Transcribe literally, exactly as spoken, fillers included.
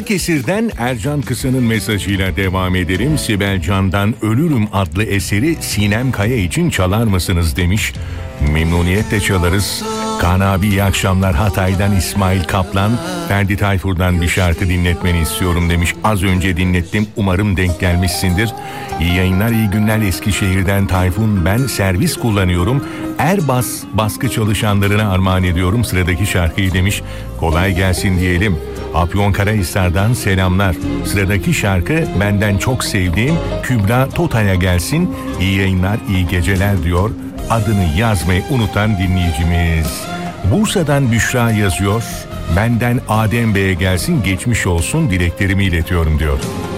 Balıkesir'den Ercan Kısa'nın mesajıyla devam edelim. Sibel Can'dan Ölürüm adlı eseri Sinem Kaya için çalar mısınız demiş. Memnuniyetle çalarız. Kaan abi iyi akşamlar. Hatay'dan İsmail Kaplan, Ferdi Tayfur'dan bir şarkı dinletmeni istiyorum demiş. Az önce dinlettim, umarım denk gelmişsindir. İyi yayınlar, iyi günler. Eskişehir'den Tayfun, ben servis kullanıyorum. Erbas baskı çalışanlarına armağan ediyorum sıradaki şarkıyı demiş. Kolay gelsin diyelim. Afyonkarahisar'dan selamlar. Sıradaki şarkı benden çok sevdiğim Kübra Tota'ya gelsin. İyi yayınlar, iyi geceler diyor. Adını yazmayı unutan dinleyicimiz. Bursa'dan Büşra yazıyor. Benden Adem Bey'e gelsin, geçmiş olsun, dileklerimi iletiyorum diyor.